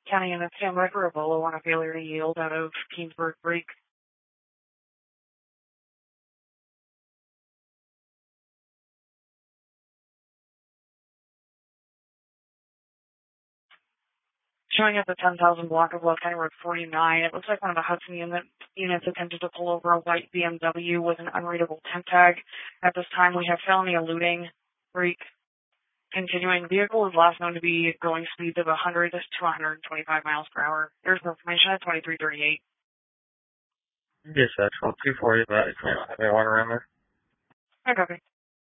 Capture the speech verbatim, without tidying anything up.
County unit, stand by for a Bolo on a failure to yield out of Keensburg Creek. Showing at the ten thousand block of West County Road forty-nine, it looks like one of the Hudson unit, units attempted to pull over a white B M W with an unreadable temp tag. At this time, we have felony eluding Creek. Continuing, vehicle is last known to be going speeds of one hundred to one hundred twenty-five miles per hour. There's information at twenty-three thirty-eight. Yes, that's well, two forty, but I don't have anyone around there. I copy.